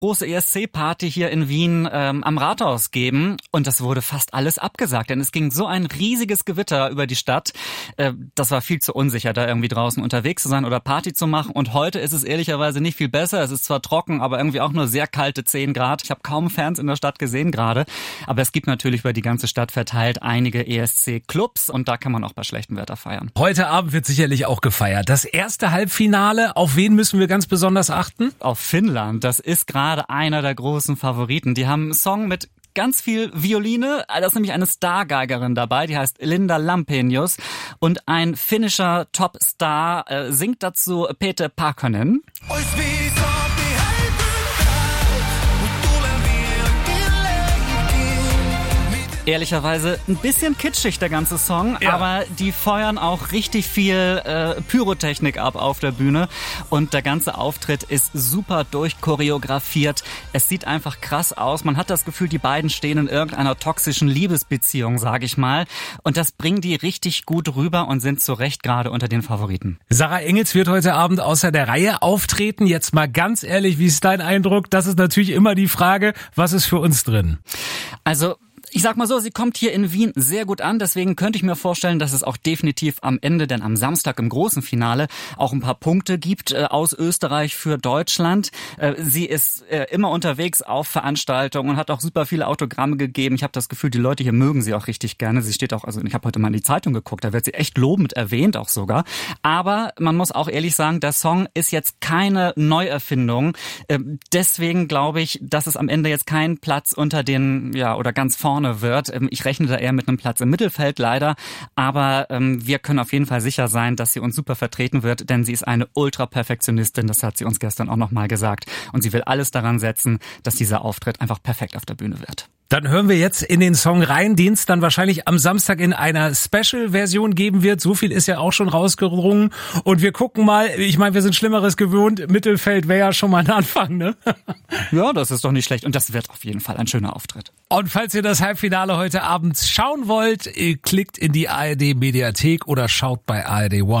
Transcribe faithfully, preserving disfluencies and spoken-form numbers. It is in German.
große E S C-Party hier in Wien ähm, am Rathaus geben und das wurde fast alles abgesagt, denn es ging so ein riesiges Gewitter über die Stadt. Äh, das war viel zu unsicher, da irgendwie draußen unterwegs zu sein oder Party zu machen und heute ist es ehrlicherweise nicht viel besser. Es ist zwar trocken, aber irgendwie auch nur sehr kalte zehn Grad. Ich habe kaum Fans in der Stadt gesehen gerade, aber es gibt natürlich über die ganze Stadt verteilt einige E S C-Clubs und da kann man auch bei schlechtem Wetter feiern. Heute Abend wird sicherlich auch gefeiert. Das erste Halbfinale, auf wen müssen wir ganz besonders achten? Auf Finnland, das ist gerade einer der großen Favoriten. Die haben einen Song mit ganz viel Violine. Da ist nämlich eine Stargeigerin dabei, die heißt Linda Lampenius. Und ein finnischer Topstar äh, singt dazu Pete Pakkanen. Ehrlicherweise ein bisschen kitschig, der ganze Song, ja. Aber die feuern auch richtig viel äh, Pyrotechnik ab auf der Bühne und der ganze Auftritt ist super durchchoreografiert. Es sieht einfach krass aus. Man hat das Gefühl, die beiden stehen in irgendeiner toxischen Liebesbeziehung, sage ich mal. Und das bringen die richtig gut rüber und sind zu Recht gerade unter den Favoriten. Sarah Engels wird heute Abend außer der Reihe auftreten. Jetzt mal ganz ehrlich, wie ist dein Eindruck? Das ist natürlich immer die Frage, was ist für uns drin? Also ich sag mal so, sie kommt hier in Wien sehr gut an, deswegen könnte ich mir vorstellen, dass es auch definitiv am Ende, denn am Samstag im großen Finale, auch ein paar Punkte gibt äh, aus Österreich für Deutschland. Äh, sie ist äh, immer unterwegs auf Veranstaltungen und hat auch super viele Autogramme gegeben. Ich habe das Gefühl, die Leute hier mögen sie auch richtig gerne. Sie steht auch, also ich habe heute mal in die Zeitung geguckt, da wird sie echt lobend erwähnt auch sogar. Aber man muss auch ehrlich sagen, der Song ist jetzt keine Neuerfindung. Äh, deswegen glaube ich, dass es am Ende jetzt kein Platz unter den, ja, oder ganz vorne wird. Ich rechne da eher mit einem Platz im Mittelfeld leider, aber ähm, wir können auf jeden Fall sicher sein, dass sie uns super vertreten wird, denn sie ist eine Ultra-Perfektionistin, das hat sie uns gestern auch nochmal gesagt und sie will alles daran setzen, dass dieser Auftritt einfach perfekt auf der Bühne wird. Dann hören wir jetzt in den Song rein, den es dann wahrscheinlich am Samstag in einer Special-Version geben wird. So viel ist ja auch schon rausgerungen. Und wir gucken mal, ich meine, wir sind Schlimmeres gewohnt. Mittelfeld wäre ja schon mal ein Anfang, ne? Ja, das ist doch nicht schlecht. Und das wird auf jeden Fall ein schöner Auftritt. Und falls ihr das Halbfinale heute Abend schauen wollt, klickt in die A R D-Mediathek oder schaut bei A R D One.